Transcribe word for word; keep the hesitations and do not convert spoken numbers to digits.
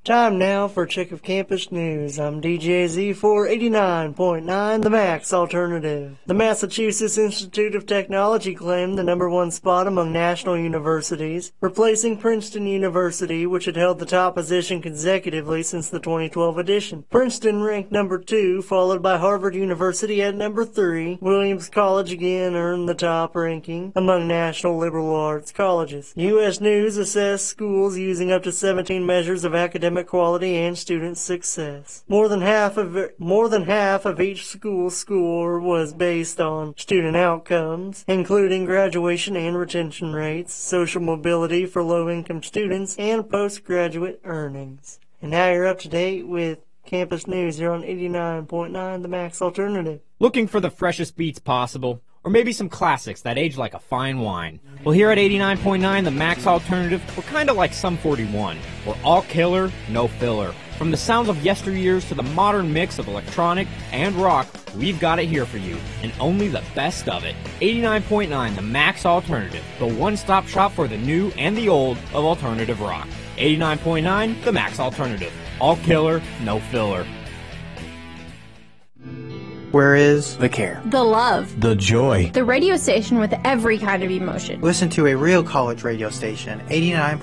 Time now for a check of campus news. I'm D J Z for eighty-nine point nine, the Max Alternative. The Massachusetts Institute of Technology claimed the number one spot among national universities, replacing Princeton University, which had held the top position consecutively since the twenty twelve edition. Princeton ranked number two, followed by Harvard University at number three. Williams College again earned the top ranking among national liberal arts colleges. U S News assessed schools using up to seventeen measures of academic quality and student success. More than half of more than half of each school's score was based on student outcomes, including graduation and retention rates, social mobility for low-income students, and postgraduate earnings. And now you're up to date with campus news here on eighty-nine point nine, the Max Alternative. Looking for the freshest beats possible? Or maybe some classics that age like a fine wine? Well, here at eighty-nine point nine, the Max Alternative, we're kind of like Sum forty-one. We're all killer, no filler. From the sounds of yesteryears to the modern mix of electronic and rock, we've got it here for you, and only the best of it. eighty-nine point nine, the Max Alternative, the one-stop shop for the new and the old of alternative rock. eighty-nine point nine, the Max Alternative. All killer, no filler. Where is the care, the love, the joy, the radio station with every kind of emotion? Listen to a real college radio station, eighty-nine